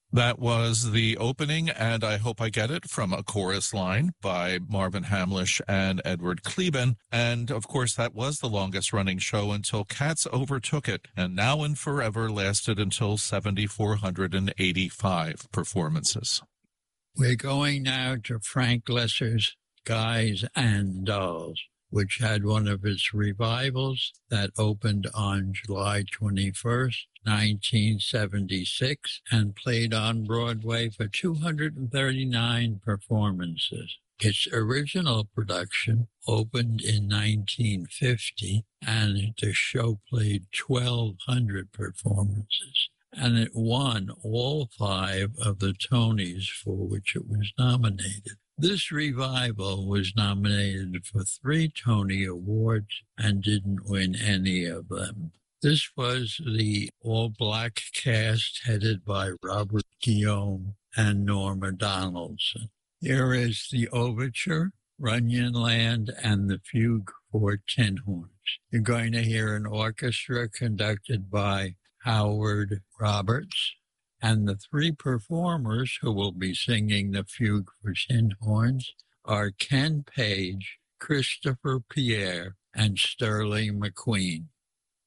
That was the opening, and I Hope I Get It from A Chorus Line by Marvin Hamlish and Edward Kleben. And of course, that was the longest running show until Cats overtook it, and Now and Forever lasted until 7,485 performances. We're going now to Frank Loesser's Guys and Dolls, which had one of its revivals that opened on July 21st, 1976, and played on Broadway for 239 performances. Its original production opened in 1950, and the show played 1,200 performances, and it won all 5 of the Tonys for which it was nominated. This revival was nominated for 3 Tony Awards and didn't win any of them. This was the all-black cast headed by Robert Guillaume and Norma Donaldson. Here is the overture, Runyon Land, and the fugue for Tin Horns. You're going to hear an orchestra conducted by Howard Roberts, and the 3 performers who will be singing the fugue for Tin Horns are Ken Page, Christopher Pierre, and Sterling McQueen.